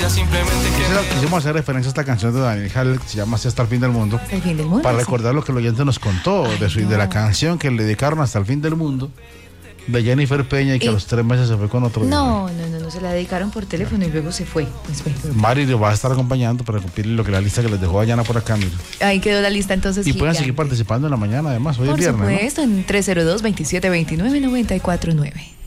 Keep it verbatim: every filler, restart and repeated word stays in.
simplemente Quisimos, que quisimos hacer referencia a esta canción de Daniel Hall que se llama Así hasta el fin del mundo. Hasta el fin del mundo. Para sí. recordar lo que el oyente nos contó Ay, de, su, no. de la canción que le dedicaron hasta el fin del mundo de Jennifer Peña y que Y- a los tres meses se fue con otro. No, no, no, no, se la dedicaron por teléfono y luego se fue. Pues, bueno. Mari le va a estar acompañando para cumplir lo que la lista que les dejó Dayana por acá, mire. Ahí quedó la lista entonces. Y pueden gigante. seguir participando en la mañana además, hoy Por es viernes, ¿no? supuesto, en tres cero dos, veintisiete veintinueve, noventa y cuatro nueve.